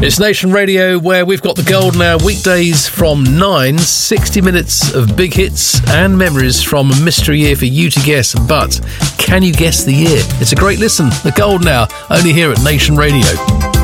It's Nation Radio, where we've got the Golden Hour weekdays from 9, 60 minutes of big hits and memories from a mystery year for you to guess. But can you guess the year? It's a great listen. The Golden Hour, only here at Nation Radio.